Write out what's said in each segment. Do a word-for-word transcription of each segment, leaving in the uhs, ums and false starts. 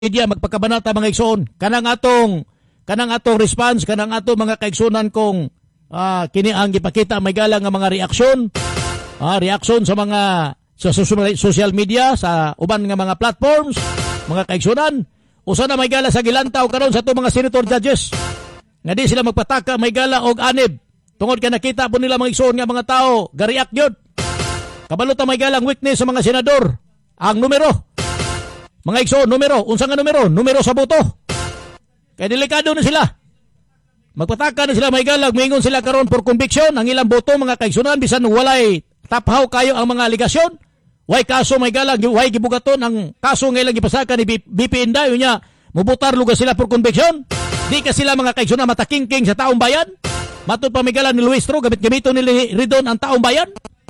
media magpakabanata mga igsoon. Kanang atong kanang atong response, kanang atong mga kaigsunan kung uh, kini ang gipakita may gala nga mga reaksyon, uh, reaksyon sa mga sa social media, sa uban nga mga platforms, mga kaigsunan. Usa na may gala sa gilantaw karon sa atong mga senator judges. Nga di sila magpataka may gala og anib. Tungod ka nakita po nila mga igsoon nga mga tao, gariak gyud. Kabalo ta may galang weakness sa mga senador. Ang numero. Mga igsoon, numero. Unsa nga numero? Numero sa boto. Kaya delikado na sila. Magpataka na sila may galang, mingon sila karon for conviction ang ilang boto mga kaigsunan bisan walay taphaw kayo ang mga aligasyon. Way kaso may galang, way gibugaton ang kaso nga ilang gipasaka ni B P Inday unya mubutar lugar sila for conviction. Di ka sila mga kaigsunan matakingking sa taong bayan. Matod pa may gala ni Luis Tro, gamit-gamito ni Ridon ang taong bayan.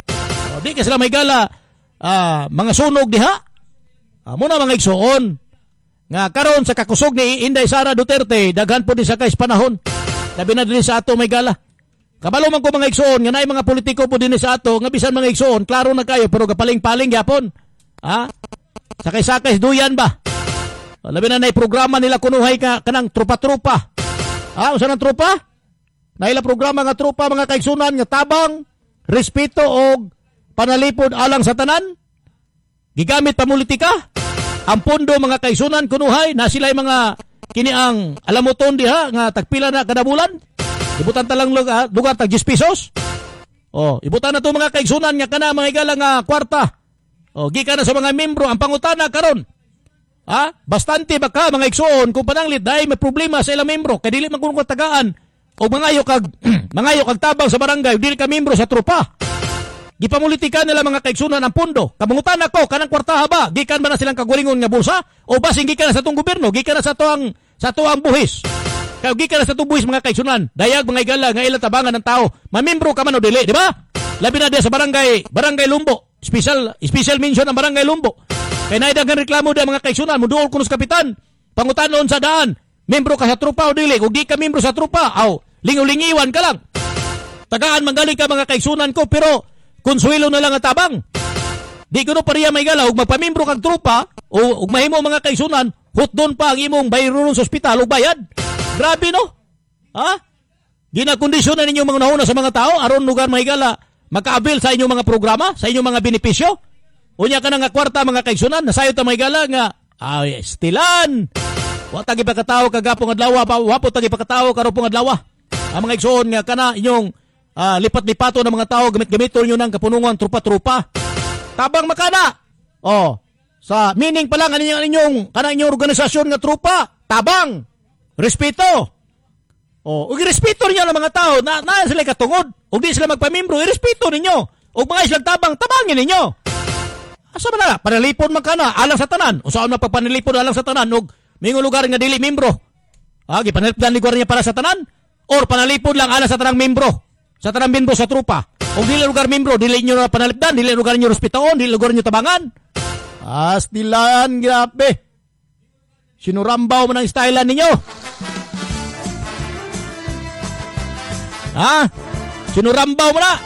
O, di ka sila may gala uh, mga sunog diha. Uh, muna mga igsoon nga karon sa kakusog ni Inday Sara Duterte daghan po din sa kais panahon. Labi na din sa ato may gala. Kabalo man ko mga igsoon nga naay mga politiko po din sa ato nga bisan mga igsoon klaro na kayo pero gapaling-paling gyapon. Ha? Sakay-sakay duyan ba? Labi na naay programa nila kunuhay ka kanang trupa-trupa. Ha, unsa nang trupa? Naila programa nga trupa mga kaigsunan nga tabang, respeto og panalipod alang sa tanan. Gigamit pa politika. Ang pondo mga kaigsunan kunuhay na sila mga kiniang alamoton diha nga tagpila na kada bulan. Ibutan ta lang lugar, lugar tag ten pesos. Oh, ibutan na to mga kaigsunan nga kana mga igala nga kwarta. Oh, gikan na sa mga membro ang pangutana karon. Ha? Bastante ba ka mga igsoon kung pananglit dahil may problema sa ilang membro kay dili man kuno tagaan o mangayo kag mangayo kag tabang sa barangay dili ka membro sa tropa. Gipamulitika nila mga kaigsunan ang pondo. Kamungutan ako kanang kwartaha ba gikan ba na silang kagulingon nga bulsa o basing gikan na sa tong gobyerno gikan na sa tuang sa tuang buhis. Kaya gikan na sa tuang buhis mga kaigsunan. Dayag mga igala nga ilang tabangan ng tao. Mamembro ka man o dili, di ba? Labi na diya sa barangay, barangay Lumbo. Special special mention ang barangay Lumbo. Kaya naidagang reklamo diya mga kaigsunan, muduol kuno sa kapitan. Pangutanon sa daan. Membro ka sa trupa o dili, kung di ka membro sa trupa, aw, lingaw-lingiwan ka lang. Tagaan manggaling ka mga kaigsunan ko, pero konsuelo na lang ang tabang. Di ko no pariya may galaw, magpamembro kang trupa, o ug mahimo mga kaigsunan, hot doon pa ang imong bayron sa ospital o bayad. Grabe no? Ha? Ginakondisyon na ninyo mga nauna sa mga tao, aron lugar may gala, magka-avail sa inyong mga programa, sa inyong mga benepisyo. Unya ka na nga kwarta mga kaigsunan, nasayo ta may gala nga, ay, stilan. Wa tagi pa katawo kagapong adlaw pa wapo tagi pa katawo karon pong adlaw. Ang mga igsoon nga kana inyong uh, lipat-lipato ng mga tao gamit-gamito niyo ng kapunungan trupa-trupa. Tabang makana. Oh, sa meaning pa lang ano inyong kana inyong organisasyon nga trupa, tabang. Respeto. Oh, ug respeto niyo ang mga tao na na sila katungod. Ug di sila magpamembro, irespeto ninyo. Ug mga islang tabang, tabangin ninyo. Asa man na panalipon man kana alang sa tanan. Usaon man pagpanalipon alang sa tanan ug mingo lugar nga dili membro. Ah, gipanalipdan lugar niya para sa tanan or panalipod lang ala sa tanang membro. Sa tanang membro sa trupa. O dili lugar membro, dili niyo na panalipdan, dili lugar niyo respetaon, dili lugar niyo tabangan. Astilan, grabe. Sinurambaw mo ng stylean ninyo. Ha? Sinurambaw mo na.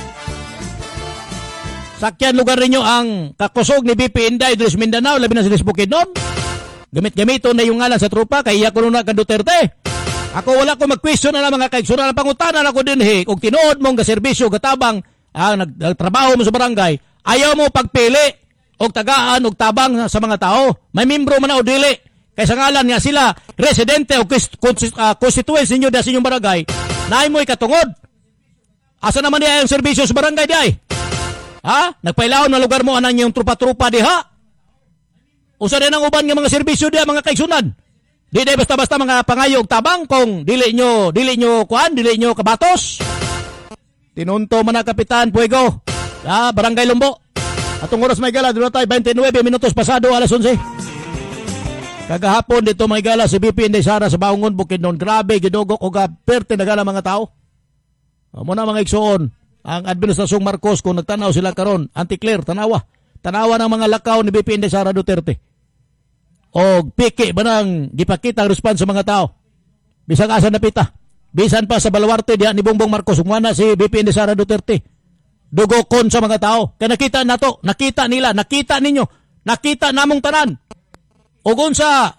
Sakyan lugar ninyo ang kakusog ni B P Inday Idris Mindanao, labi na sa Bukidnon. Gamit-gamito na yung ngalan sa trupa kay iya ko na ka Duterte. Ako wala ko mag-question na mga kaigsunan. Pangutanan ako din he. Kung tinuod mong gaserbisyo, gatabang, ah, nagtrabaho mo sa barangay, ayaw mo pagpili o tagaan o tabang sa mga tao. May membro man o dili. Kaysa ngalan niya sila, residente o constituents ninyo da sa inyong barangay, na ay mo ikatungod. Asa naman niya yung serbisyo sa barangay di ay? Ha? Nagpailaon na lugar mo anang yung trupa-trupa diha? Usa din ang uban nga mga serbisyo diya mga kaigsunan. Di day basta-basta mga pangayog tabang kung dili nyo, dili nyo kuan, dili nyo kabatos. Tinunto man na Kapitan Puego. Ah, Barangay Lumbo. Atong oras may gala, dito tayo twenty-nine minutos pasado alas eleven. Kagahapon dito may gala si B P Inday Sara sa Baungon Bukidnon. Grabe, gidugok o gaperte na gala mga tao. Muna mga igsoon, ang Administrasyong Marcos kung nagtanaw sila karon, anti-clear, tanawa. Tanawa ng mga lakaw ni B P Inday Sara Duterte. O piki ba nang gipakita ang response sa mga tao? Bisang asa napita. Bisan pa sa Baluarte diyan ni Bongbong Marcos, umana si B P Inday Sara Duterte. Dugokon sa mga tao. Kaya nakita na to, nakita nila, nakita ninyo, nakita namong tanan. ug unsa